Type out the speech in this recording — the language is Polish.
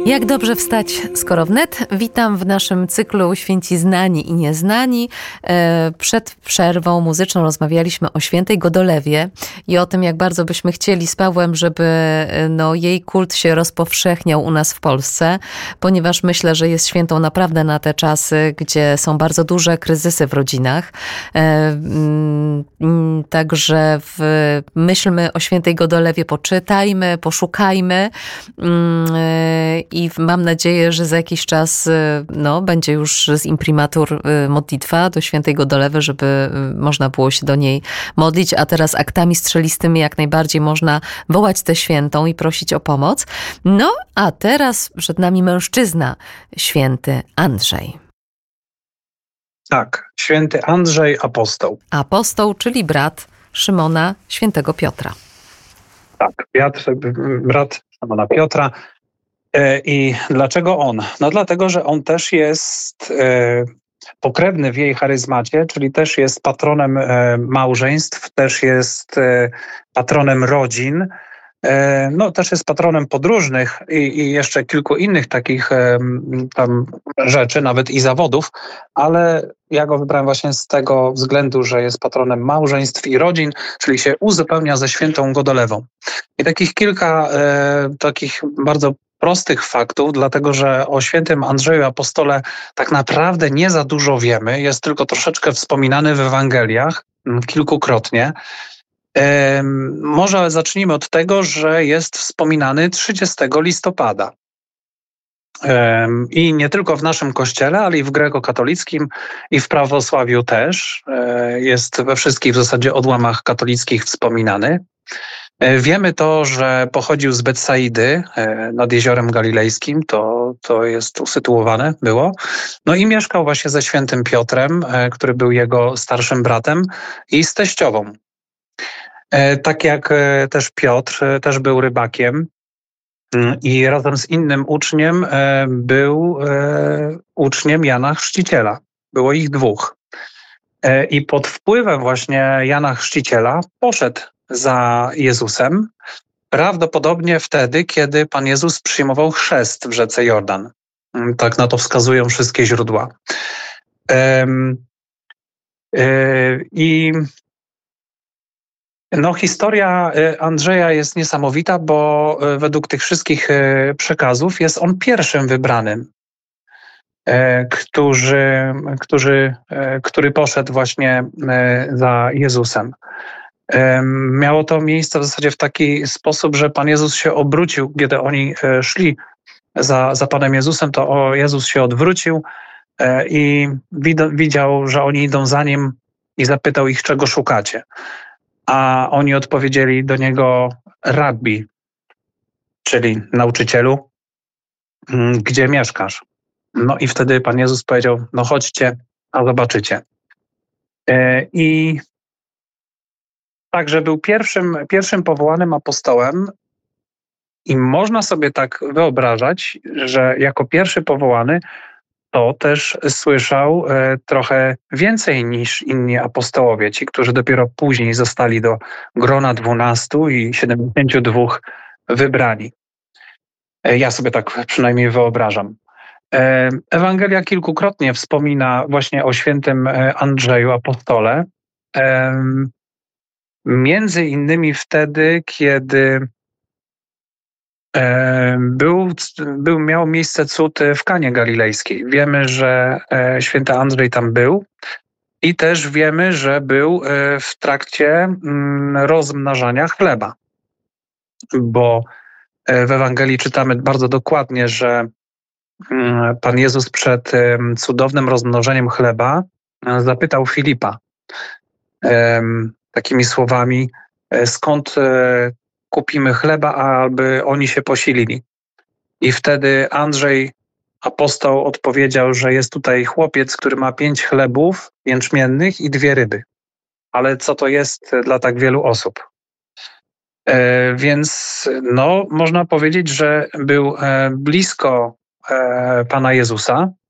Jak dobrze wstać, skoro wnet? Witam w naszym cyklu Święci Znani i Nieznani. Przed przerwą muzyczną rozmawialiśmy o świętej Godolewie i o tym, jak bardzo byśmy chcieli z Pawłem, żeby jej kult się rozpowszechniał u nas w Polsce, ponieważ myślę, że jest świętą naprawdę na te czasy, gdzie są bardzo duże kryzysy w rodzinach. Także myślmy o świętej Godolewie, poczytajmy, poszukajmy i mam nadzieję, że za jakiś czas będzie już z imprimatur modlitwa do świętej Godolewy, żeby można było się do niej modlić, a teraz aktami strzelistymi jak najbardziej można wołać tę świętą i prosić o pomoc. A teraz przed nami mężczyzna, święty Andrzej. Tak, święty Andrzej, apostoł. Apostoł, czyli brat Szymona świętego Piotra. Tak, brat Szymona Piotra. I dlaczego on? Dlatego, że on też jest pokrewny w jej charyzmacie, czyli też jest patronem małżeństw, też jest patronem rodzin, też jest patronem podróżnych i jeszcze kilku innych takich tam rzeczy, nawet i zawodów, ale ja go wybrałem właśnie z tego względu, że jest patronem małżeństw i rodzin, czyli się uzupełnia ze świętą Godolewą. I takich kilka takich bardzo prostych faktów, dlatego że o świętym Andrzeju Apostole tak naprawdę nie za dużo wiemy. Jest tylko troszeczkę wspominany w Ewangeliach, kilkukrotnie. Może zacznijmy od tego, że jest wspominany 30 listopada. I nie tylko w naszym kościele, ale i w grekokatolickim i w prawosławiu też. Jest we wszystkich w zasadzie odłamach katolickich wspominany. Wiemy to, że pochodził z Betsaidy nad Jeziorem Galilejskim, to jest usytuowane było. I mieszkał właśnie ze świętym Piotrem, który był jego starszym bratem, i z teściową. Tak jak też Piotr, też był rybakiem i razem z innym uczniem był uczniem Jana Chrzciciela. Było ich dwóch. I pod wpływem właśnie Jana Chrzciciela poszedł za Jezusem, prawdopodobnie wtedy, kiedy Pan Jezus przyjmował chrzest w rzece Jordan. Tak na to wskazują wszystkie źródła. Historia Andrzeja jest niesamowita, bo według tych wszystkich przekazów jest on pierwszym wybranym, który poszedł właśnie za Jezusem. Miało to miejsce w zasadzie w taki sposób, że Pan Jezus się obrócił, kiedy oni szli za Panem Jezusem, to Jezus się odwrócił i widział, że oni idą za Nim i zapytał ich, czego szukacie. A oni odpowiedzieli do Niego, rabbi, czyli nauczycielu, gdzie mieszkasz? I wtedy Pan Jezus powiedział, chodźcie, a zobaczycie. I także był pierwszym powołanym apostołem i można sobie tak wyobrażać, że jako pierwszy powołany to też słyszał trochę więcej niż inni apostołowie, ci, którzy dopiero później zostali do grona 12 i 72 wybrani. Ja sobie tak przynajmniej wyobrażam. Ewangelia kilkukrotnie wspomina właśnie o świętym Andrzeju Apostole. Między innymi wtedy, kiedy miał miejsce cud w Kanie Galilejskiej. Wiemy, że święty Andrzej tam był i też wiemy, że był w trakcie rozmnażania chleba. Bo w Ewangelii czytamy bardzo dokładnie, że Pan Jezus przed cudownym rozmnożeniem chleba zapytał Filipa takimi słowami, skąd kupimy chleba, aby oni się posilili. I wtedy Andrzej, apostoł, odpowiedział, że jest tutaj chłopiec, który ma 5 chlebów jęczmiennych i 2 ryby. Ale co to jest dla tak wielu osób? Więc można powiedzieć, że był blisko Pana Jezusa,